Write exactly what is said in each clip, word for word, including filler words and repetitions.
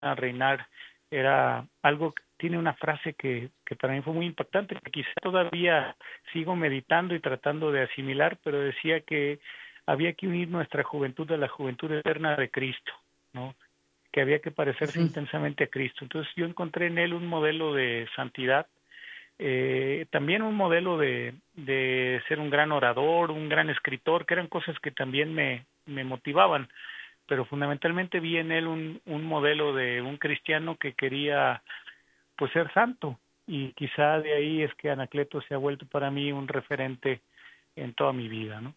a reinar era algo, tiene una frase que, que para mí fue muy impactante, que quizá todavía sigo meditando y tratando de asimilar, pero decía que había que unir nuestra juventud a la juventud eterna de Cristo, ¿no? Que había que parecerse Ujú. intensamente a Cristo. Entonces yo encontré en él un modelo de santidad, eh, también un modelo de, de ser un gran orador, un gran escritor, que eran cosas que también me, me motivaban, pero fundamentalmente vi en él un, un modelo de un cristiano que quería pues ser santo, y quizá de ahí es que Anacleto se ha vuelto para mí un referente en toda mi vida, ¿no?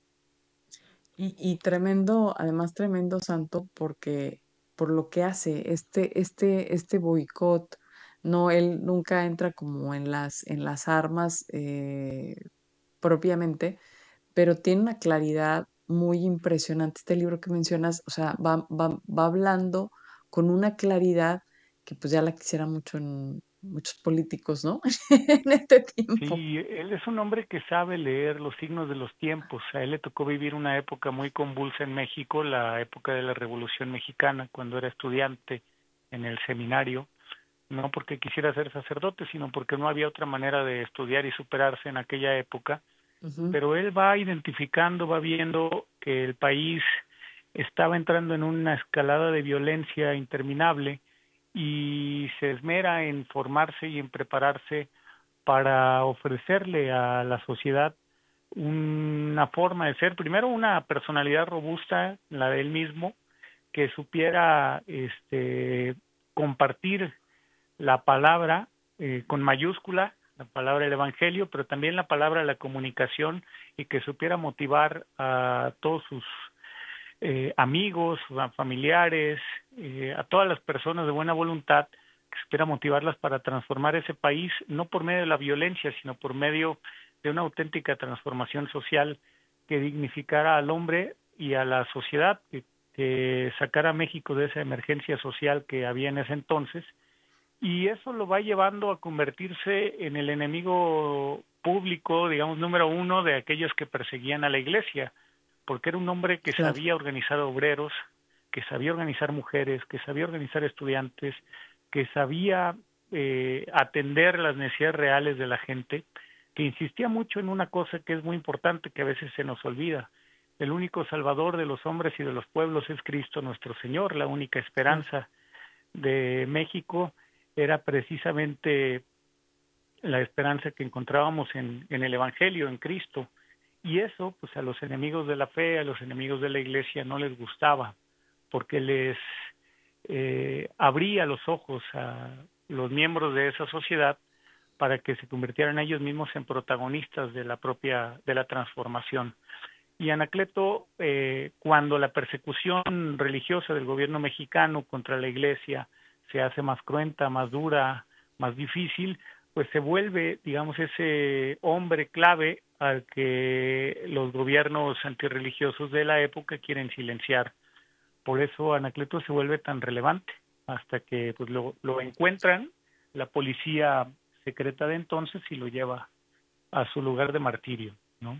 Y, y tremendo, además tremendo santo porque por lo que hace, este, este, este boicot, no, él nunca entra como en las, en las armas eh, propiamente, pero tiene una claridad muy impresionante. Este libro que mencionas, o sea, va, va, va hablando con una claridad que pues ya la quisiera mucho en muchos políticos, ¿no? En este tiempo. Sí, él es un hombre que sabe leer los signos de los tiempos. A él le tocó vivir una época muy convulsa en México, la época de la Revolución Mexicana, cuando era estudiante en el seminario, no porque quisiera ser sacerdote, sino porque no había otra manera de estudiar y superarse en aquella época. Ujú. Pero él va identificando, va viendo que el país estaba entrando en una escalada de violencia interminable y se esmera en formarse y en prepararse para ofrecerle a la sociedad una forma de ser, primero una personalidad robusta, la de él mismo, que supiera este compartir la palabra eh, con mayúscula, la palabra del Evangelio, pero también la palabra de la comunicación, y que supiera motivar a todos sus eh, amigos, a familiares, eh, a todas las personas de buena voluntad, que supiera motivarlas para transformar ese país, no por medio de la violencia, sino por medio de una auténtica transformación social que dignificara al hombre y a la sociedad, que, que sacara a México de esa emergencia social que había en ese entonces, y eso lo va llevando a convertirse en el enemigo público, digamos, número uno de aquellos que perseguían a la iglesia, porque era un hombre que Claro. sabía organizar obreros, que sabía organizar mujeres, que sabía organizar estudiantes, que sabía eh, atender las necesidades reales de la gente, que insistía mucho en una cosa que es muy importante, que a veces se nos olvida: el único salvador de los hombres y de los pueblos es Cristo nuestro Señor. La única Claro. esperanza de México era precisamente la esperanza que encontrábamos en, en el Evangelio, en Cristo. Y eso, pues a los enemigos de la fe, a los enemigos de la iglesia no les gustaba, porque les eh, abría los ojos a los miembros de esa sociedad para que se convirtieran ellos mismos en protagonistas de la propia, de la transformación. Y Anacleto, eh, cuando la persecución religiosa del gobierno mexicano contra la iglesia se hace más cruenta, más dura, más difícil, pues se vuelve, digamos, ese hombre clave al que los gobiernos antirreligiosos de la época quieren silenciar. Por eso Anacleto se vuelve tan relevante, hasta que pues lo, lo encuentran la policía secreta de entonces y lo lleva a su lugar de martirio, ¿no?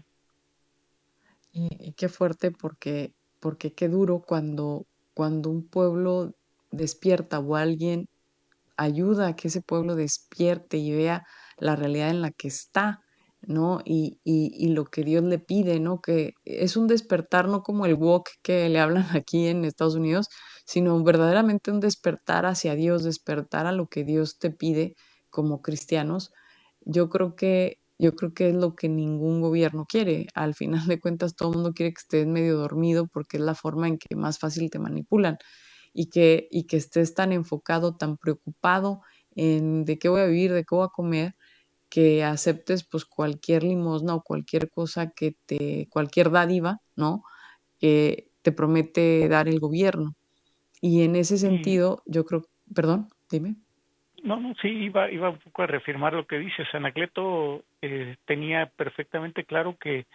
Y, y qué fuerte porque, porque qué duro cuando, cuando un pueblo despierta o alguien ayuda a que ese pueblo despierte y vea la realidad en la que está, ¿no? Y, y, y lo que Dios le pide, ¿no? Que es un despertar, no como el walk que le hablan aquí en Estados Unidos, sino verdaderamente un despertar hacia Dios, despertar a lo que Dios te pide como cristianos. Yo creo que, yo creo que es lo que ningún gobierno quiere. Al final de cuentas, todo el mundo quiere que estés medio dormido porque es la forma en que más fácil te manipulan y que, y que estés tan enfocado, tan preocupado en de qué voy a vivir, de qué voy a comer, que aceptes pues cualquier limosna o cualquier cosa que te, cualquier dádiva, ¿no? Que te promete dar el gobierno. Y en ese Y sentido, yo creo, perdón, dime. no, no, sí, iba, iba un poco a reafirmar lo que dices. Anacleto eh, tenía perfectamente claro que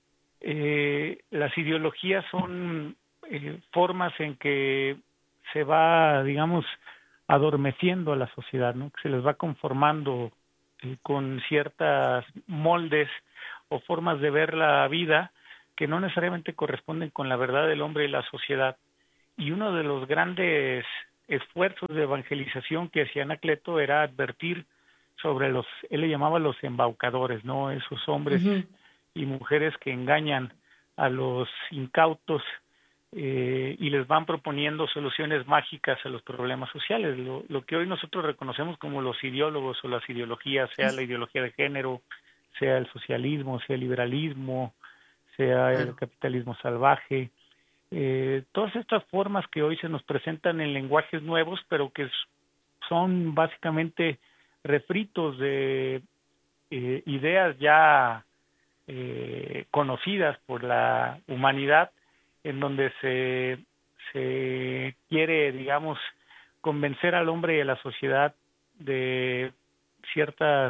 eh, las ideologías son eh, formas en que se va, digamos, adormeciendo a la sociedad, ¿no? Que se les va conformando eh, con ciertas moldes o formas de ver la vida que no necesariamente corresponden con la verdad del hombre y la sociedad. Y uno de los grandes esfuerzos de evangelización que hacía Anacleto era advertir sobre los, él le llamaba los embaucadores, ¿no? Esos hombres Ujú. y mujeres que engañan a los incautos eh, y les van proponiendo soluciones mágicas a los problemas sociales. Lo, lo que hoy nosotros reconocemos como los ideólogos o las ideologías, sea la ideología de género, sea el socialismo, sea el liberalismo, sea el Claro. capitalismo salvaje, eh, todas estas formas que hoy se nos presentan en lenguajes nuevos, pero que son básicamente refritos de eh, ideas ya eh, conocidas por la humanidad, en donde se, se quiere, digamos, convencer al hombre y a la sociedad de ciertas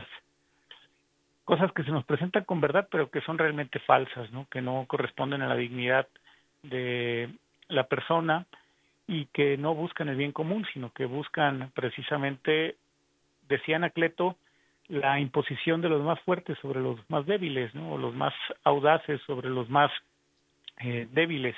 cosas que se nos presentan con verdad, pero que son realmente falsas, ¿no? Que no corresponden a la dignidad de la persona y que no buscan el bien común, sino que buscan precisamente, decía Anacleto, la imposición de los más fuertes sobre los más débiles, ¿no? O los más audaces sobre los más eh, débiles.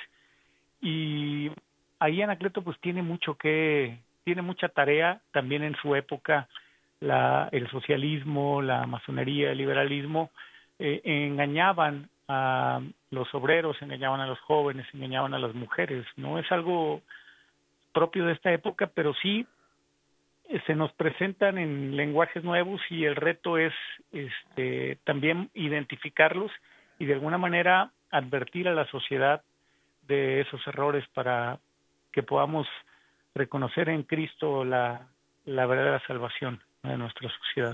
Y ahí Anacleto pues tiene mucho que, tiene mucha tarea también en su época, la, el socialismo, la masonería, el liberalismo, eh, engañaban a los obreros, engañaban a los jóvenes, engañaban a las mujeres. No es algo propio de esta época, pero sí eh, se nos presentan en lenguajes nuevos y el reto es este, también identificarlos y de alguna manera advertir a la sociedad de esos errores para que podamos reconocer en Cristo la, la verdadera salvación de nuestra sociedad.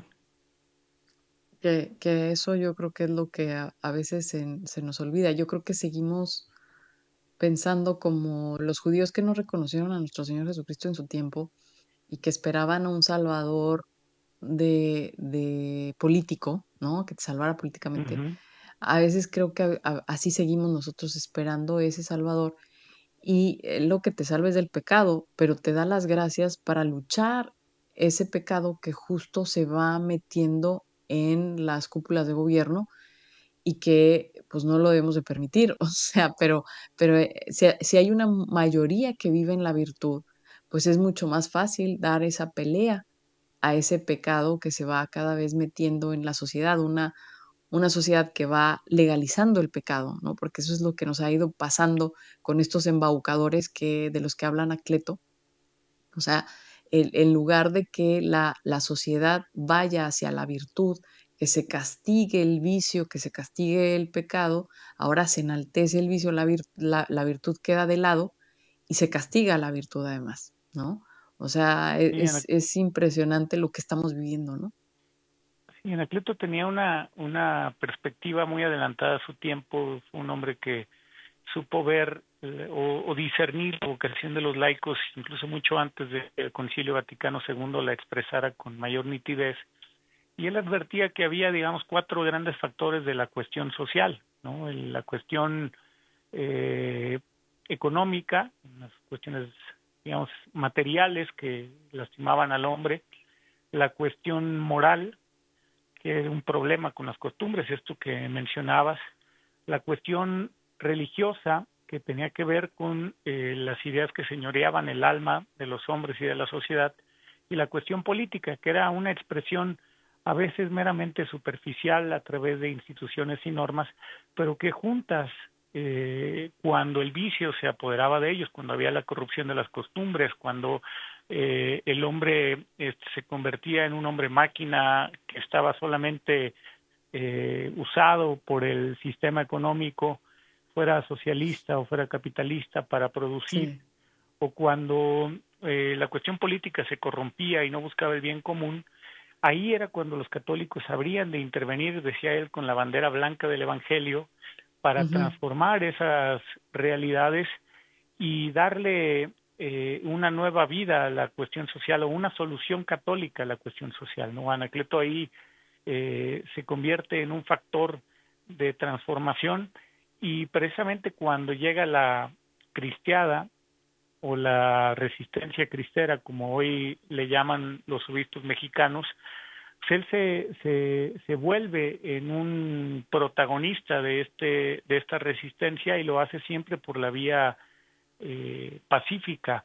Que, que eso yo creo que es lo que a, a veces se, se nos olvida. Yo creo que seguimos pensando como los judíos que no reconocieron a nuestro Señor Jesucristo en su tiempo y que esperaban a un salvador de, de político, ¿no? Que te salvara políticamente. Uh-huh. A veces creo que a- a- así seguimos nosotros esperando ese salvador y eh, lo que te salves del pecado, pero te da las gracias para luchar ese pecado que justo se va metiendo en las cúpulas de gobierno y que pues no lo debemos de permitir. O sea, pero, pero eh, si, si hay una mayoría que vive en la virtud, pues es mucho más fácil dar esa pelea a ese pecado que se va cada vez metiendo en la sociedad, una, una sociedad que va legalizando el pecado, ¿no? Porque eso es lo que nos ha ido pasando con estos embaucadores que, de los que habla Anacleto. O sea, el, en lugar de que la, la sociedad vaya hacia la virtud, que se castigue el vicio, que se castigue el pecado, ahora se enaltece el vicio, la, vir, la, la virtud queda de lado y se castiga la virtud además, ¿no? O sea, e- Sí, es, es impresionante lo que estamos viviendo, ¿no? sí, Anacleto tenía una, una perspectiva muy adelantada a su tiempo, fue un hombre que supo ver eh, o, o discernir la vocación de los laicos, incluso mucho antes de que el Concilio Vaticano segundo la expresara con mayor nitidez. Y él advertía que había, digamos, cuatro grandes factores de la cuestión social, ¿no? El- la cuestión eh, económica, las cuestiones, digamos, materiales que lastimaban al hombre, la cuestión moral, que era un problema con las costumbres, esto que mencionabas, la cuestión religiosa, que tenía que ver con eh, las ideas que señoreaban el alma de los hombres y de la sociedad, y la cuestión política, que era una expresión a veces meramente superficial a través de instituciones y normas, pero que juntas, eh, cuando el vicio se apoderaba de ellos, cuando había la corrupción de las costumbres, cuando eh, el hombre eh, se convertía en un hombre máquina que estaba solamente eh, usado por el sistema económico, fuera socialista o fuera capitalista para producir, Sí. o cuando eh, la cuestión política se corrompía y no buscaba el bien común, ahí era cuando los católicos habrían de intervenir, decía él, con la bandera blanca del Evangelio, para Ujú. transformar esas realidades y darle eh, una nueva vida a la cuestión social o una solución católica a la cuestión social, ¿no? Anacleto ahí eh, se convierte en un factor de transformación y precisamente cuando llega la cristiada o la resistencia cristera, como hoy le llaman los obispos mexicanos, pues él se, se, se vuelve en un protagonista de, este, de esta resistencia y lo hace siempre por la vía eh, pacífica,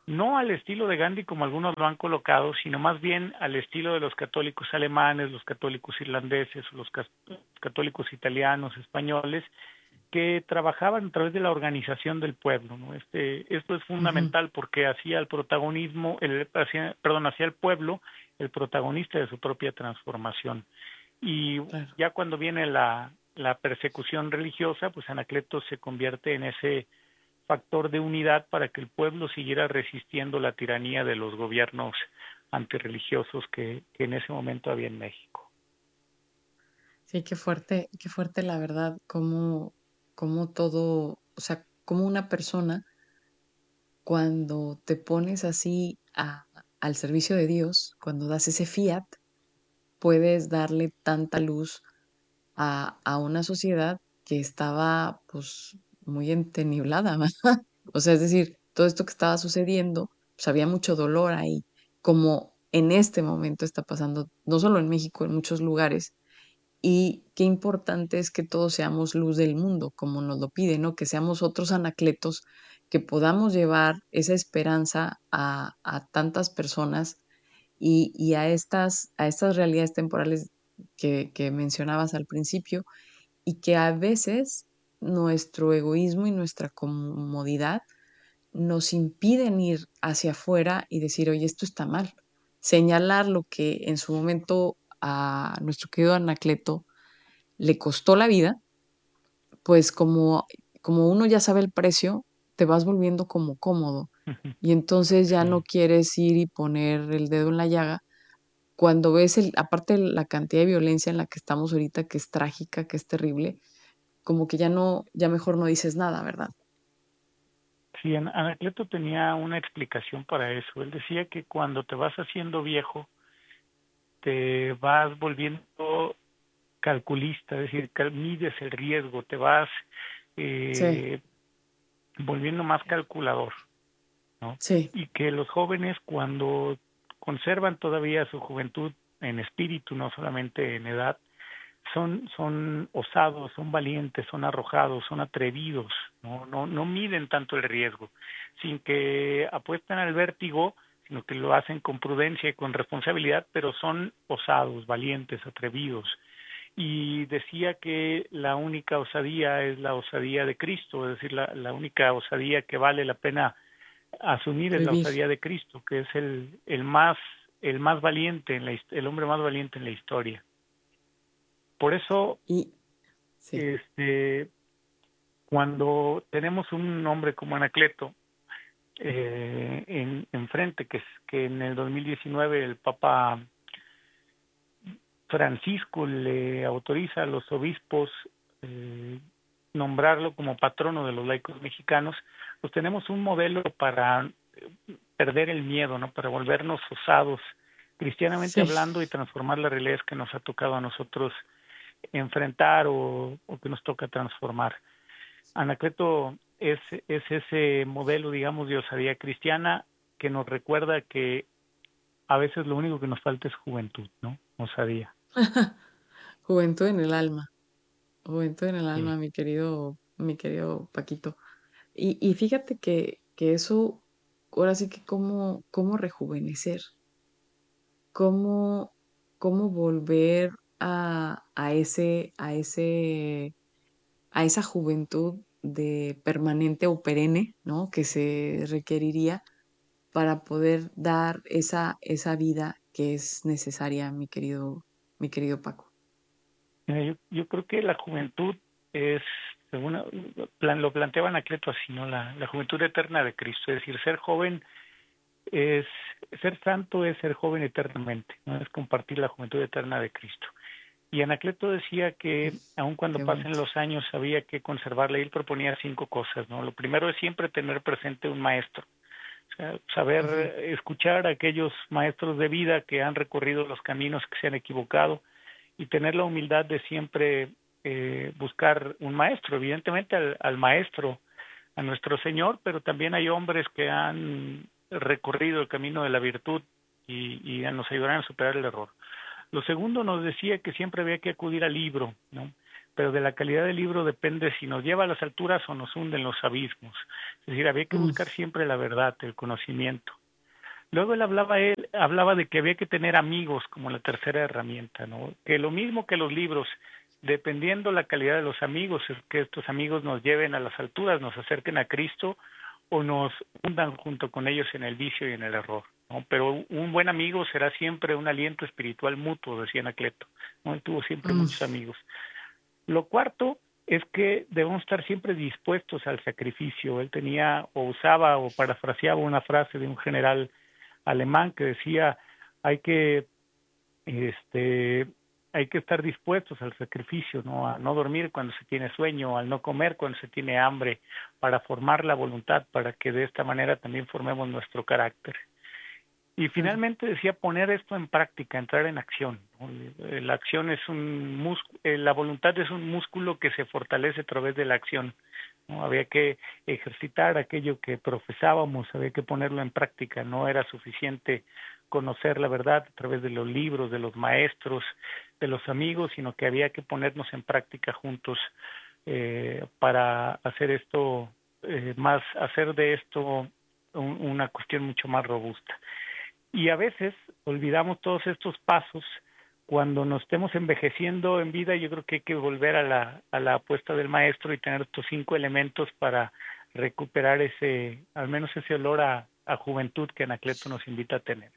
no al estilo de Gandhi como algunos lo han colocado, sino más bien al estilo de los católicos alemanes, los católicos irlandeses, los católicos italianos, españoles, que trabajaban a través de la organización del pueblo, ¿no? Este, esto es Ujú, fundamental porque hacía el protagonismo, el, hacía, perdón, hacía el pueblo el protagonista de su propia transformación. Y claro. ya cuando viene la, la persecución religiosa, pues Anacleto se convierte en ese factor de unidad para que el pueblo siguiera resistiendo la tiranía de los gobiernos antirreligiosos que, que en ese momento había en México. Sí, qué fuerte, qué fuerte la verdad, cómo, cómo todo, o sea, cómo una persona, cuando te pones así a- al servicio de Dios, cuando das ese fiat, puedes darle tanta luz a, a una sociedad que estaba pues muy enteniblada, ¿verdad? O sea, es decir, todo esto que estaba sucediendo, pues había mucho dolor ahí, como en este momento está pasando, no solo en México, en muchos lugares. Y qué importante es que todos seamos luz del mundo, como nos lo pide, ¿no? Que seamos otros anacletos, que podamos llevar esa esperanza a, a tantas personas y, y a estas, a estas realidades temporales que, que mencionabas al principio, y que a veces nuestro egoísmo y nuestra comodidad nos impiden ir hacia afuera y decir, oye, esto está mal. Señalar lo que en su momento a nuestro querido Anacleto le costó la vida, pues como, como uno ya sabe el precio, te vas volviendo como cómodo. Y entonces ya no Sí. quieres ir y poner el dedo en la llaga cuando ves el, aparte la cantidad de violencia en la que estamos ahorita, que es trágica, que es terrible, como que ya no, ya mejor no dices nada, ¿verdad? Sí, An- Anacleto tenía una explicación para eso. Él decía que cuando te vas haciendo viejo, te vas volviendo calculista, es decir, cal- mides el riesgo, te vas Sí, eh, volviendo más calculador, ¿no? sí, Y que los jóvenes cuando conservan todavía su juventud en espíritu, no solamente en edad, son, son osados, son valientes, son arrojados, son atrevidos, no, no, no miden tanto el riesgo, sin que apuesten al vértigo, sino que lo hacen con prudencia y con responsabilidad, pero son osados, valientes, atrevidos. Y decía que la única osadía es la osadía de Cristo, es decir, la, la única osadía que vale la pena asumir es la vivir. osadía de Cristo, que es el, el más el más valiente en la, el hombre más valiente en la historia. Por eso, Y sí, este, cuando tenemos un hombre como Anacleto eh, en, enfrente, que es que en el dos mil diecinueve el Papa Francisco le autoriza a los obispos eh, nombrarlo como patrono de los laicos mexicanos, pues tenemos un modelo para perder el miedo, ¿no? Para volvernos osados, cristianamente sí. hablando, y transformar las realidades que nos ha tocado a nosotros enfrentar o, o que nos toca transformar. Anacleto es, es ese modelo, digamos, de osadía cristiana que nos recuerda que a veces lo único que nos falta es juventud, ¿no? Osadía. Juventud en el alma, juventud en el Sí. alma, mi querido, mi querido Paquito. Y, y fíjate que, que eso, ahora sí que cómo, cómo rejuvenecer, cómo, cómo volver a, a ese, a ese, a esa juventud de permanente o perenne, ¿no? Que se requeriría para poder dar esa, esa vida que es necesaria, mi querido, mi querido Paco. Mira, yo, yo creo que la juventud es, según plan, lo planteaba Anacleto así, ¿no? La, la juventud eterna de Cristo, es decir, ser joven es, ser santo es ser joven eternamente, ¿no? Es compartir la juventud eterna de Cristo. Y Anacleto decía que Uf, aun cuando qué pasen bonito. los años había que conservarla. Y él proponía cinco cosas, ¿no? Lo primero es siempre tener presente un maestro, o sea, saber Ujú. escuchar a aquellos maestros de vida que han recorrido los caminos que se han equivocado y tener la humildad de siempre eh, buscar un maestro, evidentemente al, al maestro, a nuestro Señor, pero también hay hombres que han recorrido el camino de la virtud y, y nos ayudarán a superar el error. Lo segundo nos decía que siempre había que acudir al libro, ¿no? pero de la calidad del libro depende si nos lleva a las alturas o nos hunde en los abismos. Es decir, había que buscar siempre la verdad, el conocimiento. Luego él hablaba, él hablaba de que había que tener amigos como la tercera herramienta, ¿no? Que lo mismo que los libros, dependiendo la calidad de los amigos, es que estos amigos nos lleven a las alturas, nos acerquen a Cristo o nos hundan junto con ellos en el vicio y en el error, ¿no? Pero un buen amigo será siempre un aliento espiritual mutuo, decía Anacleto, ¿no? Él tuvo siempre mm. muchos amigos. Lo cuarto es que debemos estar siempre dispuestos al sacrificio. Él tenía o usaba o parafraseaba una frase de un general alemán que decía hay que este hay que estar dispuestos al sacrificio, no a no dormir cuando se tiene sueño, al no comer cuando se tiene hambre, para formar la voluntad, para que de esta manera también formemos nuestro carácter. Y finalmente decía poner esto en práctica, entrar en acción, ¿no? La acción es un músculo, la voluntad es un músculo que se fortalece a través de la acción, ¿no? Había que ejercitar aquello que profesábamos, había que ponerlo en práctica, no era suficiente conocer la verdad a través de los libros, de los maestros, de los amigos, sino que había que ponernos en práctica juntos eh, para hacer esto eh, más, hacer de esto un, una cuestión mucho más robusta. Y a veces olvidamos todos estos pasos. Cuando nos estemos envejeciendo en vida, yo creo que hay que volver a la, a la apuesta del maestro y tener estos cinco elementos para recuperar ese, al menos ese olor a, a juventud que Anacleto nos invita a tener.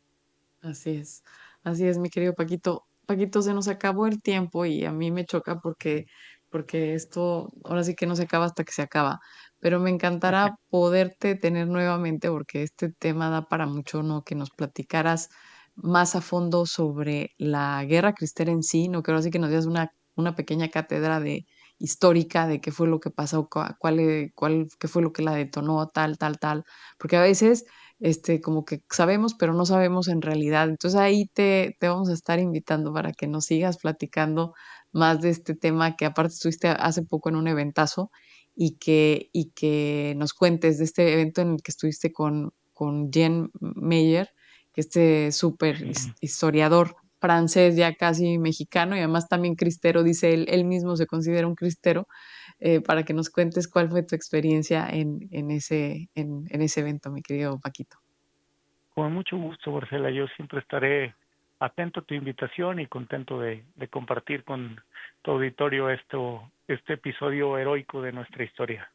Así es, así es, mi querido Paquito. Paquito, se nos acabó el tiempo y a mí me choca porque, porque esto ahora sí que no se acaba hasta que se acaba, pero me encantará poderte tener nuevamente porque este tema da para mucho, ¿no? Que nos platicaras más a fondo sobre la guerra cristera en sí, ¿no? Que ahora sí que nos dieras una, una pequeña cátedra de histórica de qué fue lo que pasó, cua- cuál, eh, cuál, qué fue lo que la detonó, tal, tal, tal, porque a veces este, como que sabemos, pero no sabemos en realidad. Entonces ahí te, te vamos a estar invitando para que nos sigas platicando más de este tema que aparte estuviste hace poco en un eventazo y que, y que nos cuentes de este evento en el que estuviste con, con Jean Meyer, que este súper Sí. his- historiador francés, ya casi mexicano y además también cristero, dice él, él mismo se considera un cristero, eh, para que nos cuentes cuál fue tu experiencia en, en, ese, en, en ese evento, mi querido Paquito. Con mucho gusto, Marcela. Yo siempre estaré atento a tu invitación y contento de, de compartir con tu auditorio esto, este episodio heroico de nuestra historia.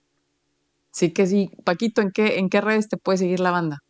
Sí que sí. Paquito, ¿en qué, en qué redes te puede seguir la banda?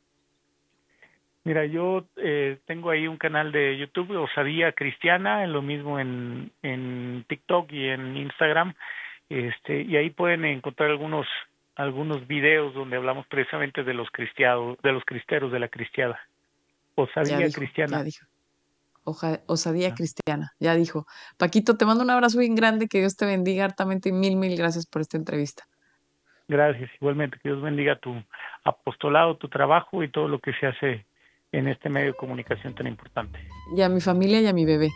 Mira, yo eh, tengo ahí un canal de YouTube, Osadía Cristiana, lo mismo en, en TikTok y en Instagram, este, y ahí pueden encontrar algunos algunos videos donde hablamos precisamente de los cristiados, de los cristeros de la cristiada. Ya Osadía dijo, Cristiana. ya dijo. Oja- osadía Ah, cristiana, ya dijo. Paquito, te mando un abrazo bien grande, que Dios te bendiga hartamente y mil, mil gracias por esta entrevista. Gracias, igualmente, que Dios bendiga tu apostolado, tu trabajo y todo lo que se hace en este medio de comunicación tan importante. Y a mi familia y a mi bebé.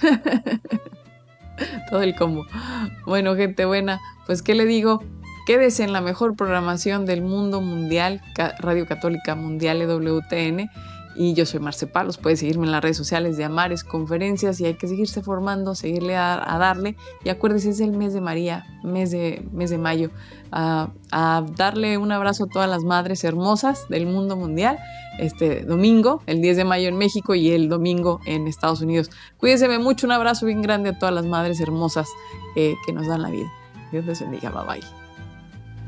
Todo el combo. Bueno, gente buena, pues ¿qué le digo? Quédese en la mejor programación del mundo mundial, Ca- Radio Católica Mundial E W T N. Y yo soy Marce Palos. Puedes seguirme en las redes sociales de Amares, conferencias, y hay que seguirse formando, seguirle a, a darle. Y acuérdese, es el mes de María, mes de, mes de mayo. A, a darle un abrazo a todas las madres hermosas del mundo mundial. Este domingo, el diez de mayo en México y el domingo en Estados Unidos. Cuídense mucho, un abrazo bien grande a todas las madres hermosas eh, que nos dan la vida. Dios les bendiga, bye bye.